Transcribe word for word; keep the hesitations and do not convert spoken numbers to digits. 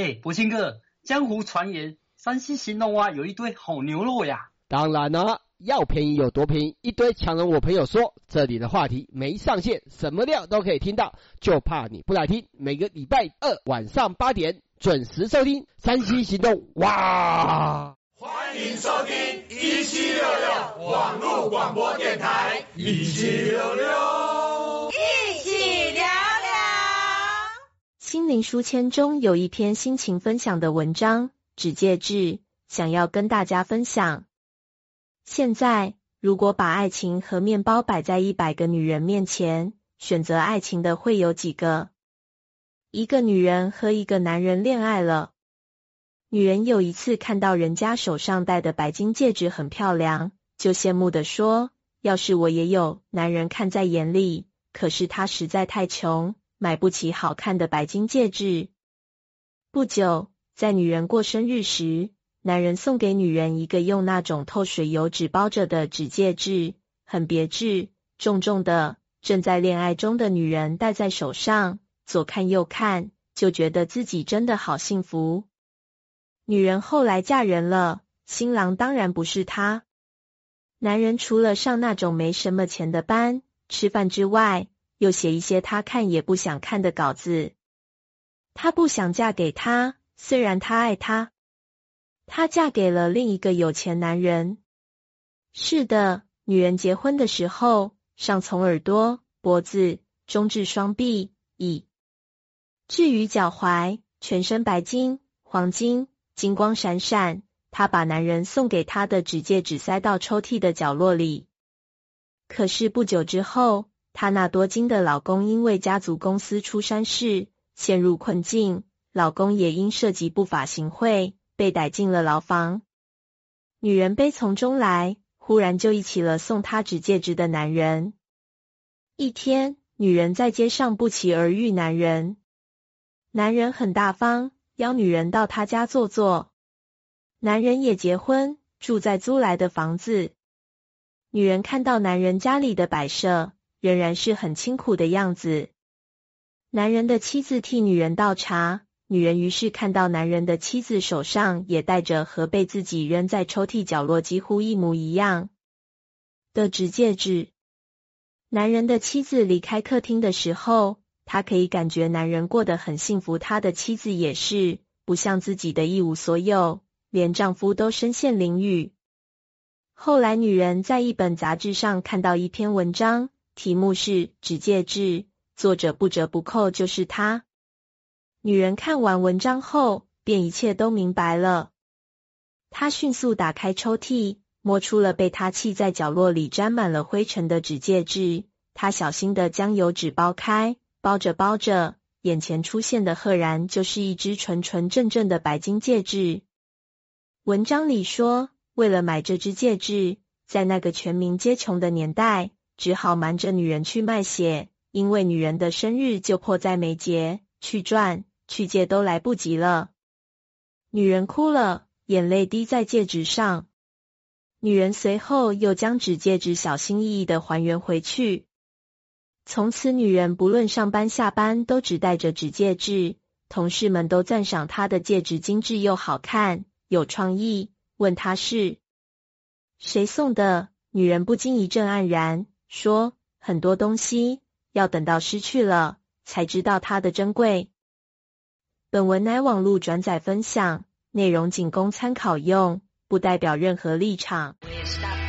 哎，博清哥，江湖传言山西行动蛙有一堆好牛肉呀。 当然了，要便宜有多便宜，一堆强人我朋友说，这里的话题没上限，什么料都可以听到，就怕你不来听。每个礼拜二晚上八点准时收听山西行动哇！ 欢迎收听一七六六网络广播电台，一七六六， 一起聊聊。心灵书签中有一篇心情分享的文章，只戒志，想要跟大家分享。现在，如果把爱情和面包摆在一百个女人面前，选择爱情的会有几个？一个女人和一个男人恋爱了。女人有一次看到人家手上戴的白金戒指很漂亮，就羡慕地说，要是我也有。男人看在眼里，可是他实在太穷，买不起好看的白金戒指。不久，在女人过生日时，男人送给女人一个用那种透水油纸包着的纸戒指，很别致，重重的，正在恋爱中的女人戴在手上，左看右看，就觉得自己真的好幸福。女人后来嫁人了，新郎当然不是她。男人除了上那种没什么钱的班，吃饭之外，又写一些他看也不想看的稿子。她不想嫁给他，虽然她爱他。她嫁给了另一个有钱男人。是的，女人结婚的时候，上从耳朵、脖子，中至双臂，以至于脚踝，全身白金、黄金，金光闪闪。她把男人送给她的纸戒指塞到抽屉的角落里。可是不久之后，她那多金的老公因为家族公司出山事，陷入困境，老公也因涉及不法行贿，被逮进了牢房。女人悲从中来，忽然就忆起了送她纸戒指的男人。一天，女人在街上不期而遇男人。男人很大方，邀女人到他家坐坐。男人也结婚，住在租来的房子。女人看到男人家里的摆设，仍然是很清苦的样子。男人的妻子替女人倒茶，女人于是看到男人的妻子手上也戴着和被自己扔在抽屉角落几乎一模一样的纸戒指。男人的妻子离开客厅的时候，他可以感觉男人过得很幸福，他的妻子也是，不像自己的一无所有，连丈夫都身陷囹圄。后来女人在一本杂志上看到一篇文章，题目是纸戒指，作者不折不扣就是他。女人看完文章后，便一切都明白了。她迅速打开抽屉，摸出了被她弃在角落里沾满了灰尘的纸戒指。她小心地将油纸剥开，包着包着，眼前出现的赫然就是一只纯纯正正的白金戒指。文章里说，为了买这只戒指，在那个全民皆穷的年代，只好瞒着女人去卖血，因为女人的生日就迫在眉睫，去赚去借都来不及了。女人哭了，眼泪滴在戒指上。女人随后又将纸戒指小心翼翼地还原回去。从此女人不论上班下班都只戴着纸戒指，同事们都赞赏她的戒指精致又好看，有创意，问她是谁送的，女人不禁一阵黯然，说很多东西要等到失去了才知道它的珍贵。本文乃网络转载分享，内容仅供参考用，不代表任何立场。